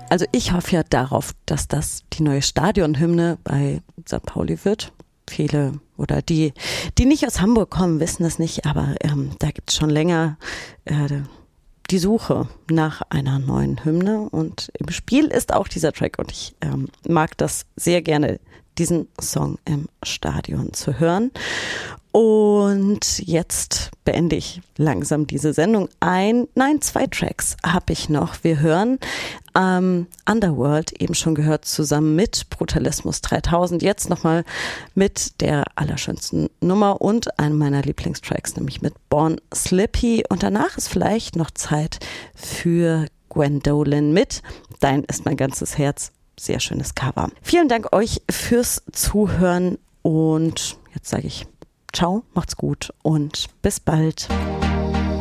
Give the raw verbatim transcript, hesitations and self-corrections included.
Also ich hoffe ja darauf, dass das die neue Stadionhymne bei Sankt Pauli wird. Viele oder die, die nicht aus Hamburg kommen, wissen das nicht, aber ähm, da gibt es schon länger äh, die Suche nach einer neuen Hymne und im Spiel ist auch dieser Track und ich ähm, mag das sehr gerne, diesen Song im Stadion zu hören. Und jetzt beende ich langsam diese Sendung. Ein, nein, zwei Tracks habe ich noch. Wir hören ähm, Underworld, eben schon gehört, zusammen mit Brutalismus dreitausend. Jetzt nochmal mit der allerschönsten Nummer und einem meiner Lieblingstracks, nämlich mit Born Slippy. Und danach ist vielleicht noch Zeit für Gwendolyn mit Dein ist mein ganzes Herz. Sehr schönes Cover. Vielen Dank euch fürs Zuhören und jetzt sage ich ciao, macht's gut und bis bald.